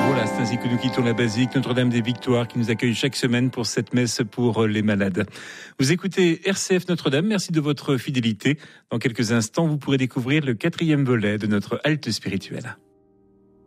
Voilà, c'est ainsi que nous quittons la basilique Notre-Dame des Victoires qui nous accueille chaque semaine pour cette messe pour les malades. Vous écoutez RCF Notre-Dame, merci de votre fidélité. Dans quelques instants, vous pourrez découvrir le 4e volet de notre halte spirituelle.